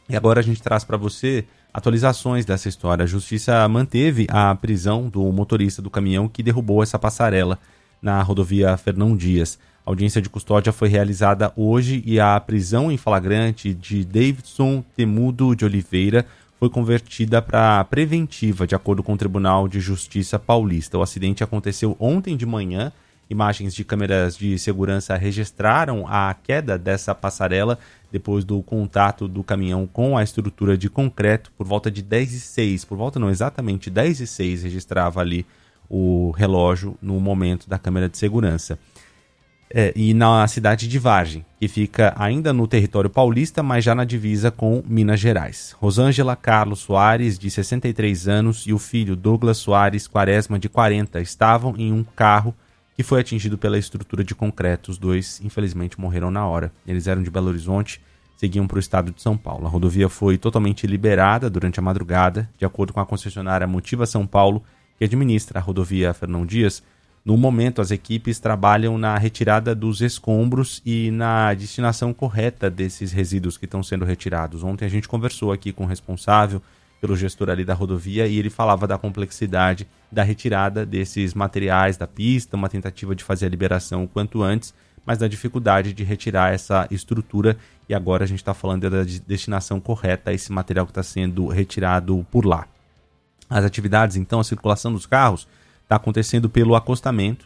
E agora a gente traz para você atualizações dessa história. A Justiça manteve a prisão do motorista do caminhão que derrubou essa passarela na rodovia Fernão Dias. A audiência de custódia foi realizada hoje e a prisão em flagrante de Davidson Temudo de Oliveira foi convertida para preventiva, de acordo com o Tribunal de Justiça Paulista. O acidente aconteceu ontem de manhã. Imagens de câmeras de segurança registraram a queda dessa passarela depois do contato do caminhão com a estrutura de concreto por volta de 10h06. Por volta não, exatamente 10h06 registrava ali o relógio no momento da câmera de segurança. E na cidade de Vargem, que fica ainda no território paulista, mas já na divisa com Minas Gerais. Rosângela Carlos Soares, de 63 anos, e o filho Douglas Soares Quaresma, de 40, estavam em um carro que foi atingido pela estrutura de concreto. Os dois, infelizmente, morreram na hora. Eles eram de Belo Horizonte, seguiam para o estado de São Paulo. A rodovia foi totalmente liberada durante a madrugada, de acordo com a concessionária Motiva São Paulo, que administra a rodovia Fernão Dias. No momento, as equipes trabalham na retirada dos escombros e na destinação correta desses resíduos que estão sendo retirados. Ontem a gente conversou aqui com o responsável pelo gestor ali da rodovia e ele falava da complexidade da retirada desses materiais da pista, uma tentativa de fazer a liberação o quanto antes, mas da dificuldade de retirar essa estrutura, e agora a gente está falando da destinação correta a esse material que está sendo retirado por lá. As atividades, então, a circulação dos carros está acontecendo pelo acostamento,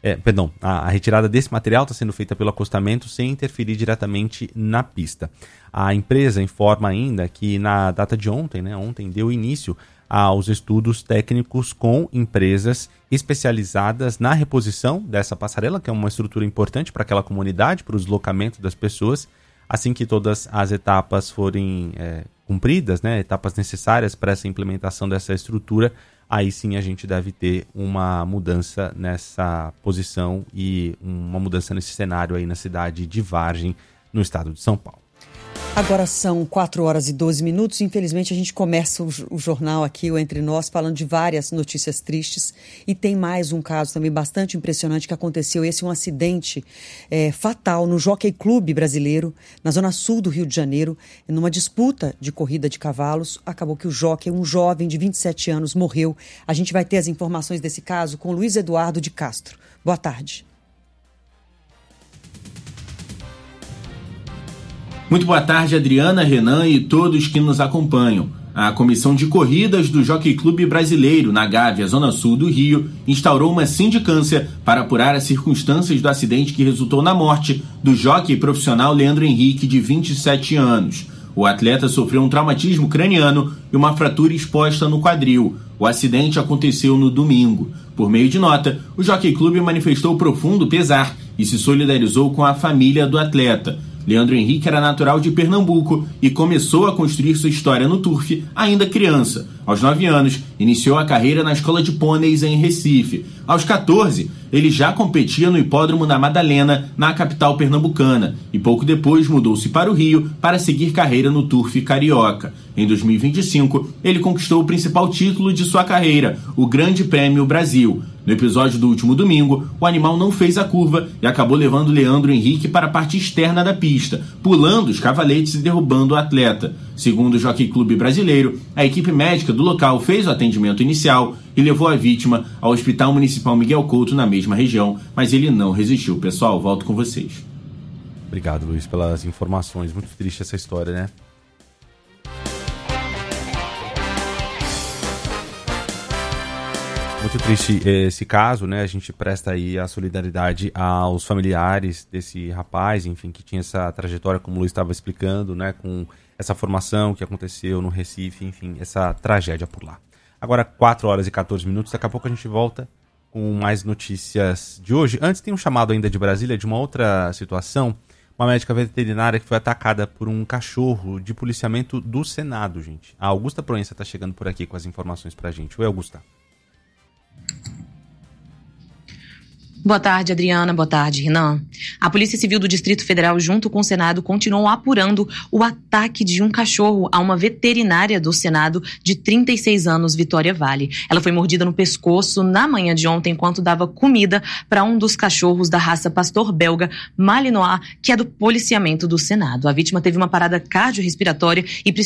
a retirada desse material está sendo feita pelo acostamento sem interferir diretamente na pista. A empresa informa ainda que na data de ontem, ontem deu início aos estudos técnicos com empresas especializadas na reposição dessa passarela, que é uma estrutura importante para aquela comunidade, para o deslocamento das pessoas. Assim que todas as etapas forem cumpridas, etapas necessárias para essa implementação dessa estrutura, aí sim a gente deve ter uma mudança nessa posição e uma mudança nesse cenário aí na cidade de Vargem, no estado de São Paulo. Agora são 4h12. Infelizmente, a gente começa o jornal aqui, o Entre Nós, falando de várias notícias tristes. E tem mais um caso também bastante impressionante que aconteceu. Esse é um acidente fatal no Jockey Club brasileiro, na zona sul do Rio de Janeiro. Numa disputa de corrida de cavalos, acabou que o jockey, um jovem de 27 anos, morreu. A gente vai ter as informações desse caso com Luiz Eduardo de Castro. Boa tarde. Muito boa tarde, Adriana, Renan e todos que nos acompanham. A Comissão de Corridas do Jockey Club Brasileiro, na Gávea, zona sul do Rio, instaurou uma sindicância para apurar as circunstâncias do acidente que resultou na morte do jockey profissional Leandro Henrique, de 27 anos. O atleta sofreu um traumatismo craniano e uma fratura exposta no quadril. O acidente aconteceu no domingo. Por meio de nota, o Jockey Club manifestou profundo pesar e se solidarizou com a família do atleta. Leandro Henrique era natural de Pernambuco e começou a construir sua história no turf ainda criança. Aos 9 anos, iniciou a carreira na escola de pôneis em Recife. Aos 14, ele já competia no hipódromo da Madalena, na capital pernambucana, e pouco depois mudou-se para o Rio para seguir carreira no turf carioca. Em 2025, ele conquistou o principal título de sua carreira, o Grande Prêmio Brasil. No episódio do último domingo, o animal não fez a curva e acabou levando Leandro Henrique para a parte externa da pista, pulando os cavaletes e derrubando o atleta. Segundo o Jockey Club Brasileiro, a equipe médica do local fez o atendimento inicial e levou a vítima ao Hospital Municipal Miguel Couto, na mesma região, mas ele não resistiu. Pessoal, volto com vocês. Obrigado, Luiz, pelas informações. Muito triste essa história, né? Muito triste esse caso, né? A gente presta aí a solidariedade aos familiares desse rapaz, enfim, que tinha essa trajetória, como o Luiz estava explicando, né? Com essa formação que aconteceu no Recife, enfim, essa tragédia por lá. Agora, 4h14, daqui a pouco a gente volta com mais notícias de hoje. Antes, tem um chamado ainda de Brasília de uma outra situação. Uma médica veterinária que foi atacada por um cachorro de policiamento do Senado, gente. A Augusta Proença está chegando por aqui com as informações pra gente. Oi, Augusta. Boa tarde, Adriana. Boa tarde, Renan. A Polícia Civil do Distrito Federal, junto com o Senado, continuam apurando o ataque de um cachorro a uma veterinária do Senado de 36 anos, Vitória Vale. Ela foi mordida no pescoço na manhã de ontem enquanto dava comida para um dos cachorros da raça pastor belga Malinois, que é do policiamento do Senado. A vítima teve uma parada cardiorrespiratória e